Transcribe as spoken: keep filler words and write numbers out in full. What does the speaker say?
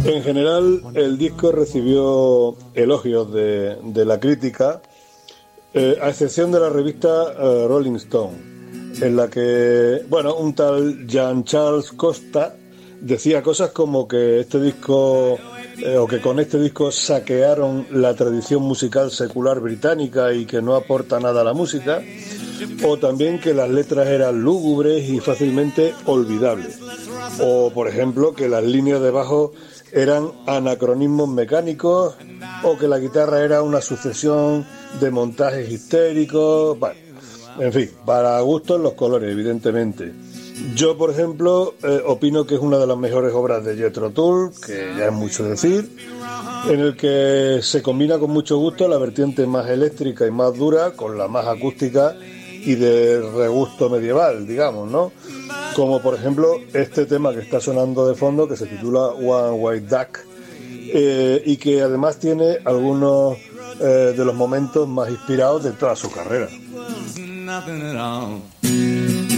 En general, el disco recibió elogios de, de la crítica, eh, a excepción de la revista uh, Rolling Stone, en la que, bueno, un tal Jean-Charles Costa decía cosas como que este disco, eh, o que con este disco saquearon la tradición musical secular británica y que no aporta nada a la música, o también que las letras eran lúgubres y fácilmente olvidables, o por ejemplo que las líneas de bajo eran anacronismos mecánicos, o que la guitarra era una sucesión de montajes histéricos. Bueno, en fin, para gustos los colores, evidentemente. Yo, por ejemplo, eh, opino que es una de las mejores obras de Jethro Tull, que ya es mucho decir, en el que se combina con mucho gusto la vertiente más eléctrica y más dura con la más acústica y de regusto medieval, digamos, ¿no? Como por ejemplo este tema que está sonando de fondo, que se titula One White Duck, eh, y que además tiene algunos eh, de los momentos más inspirados de toda su carrera.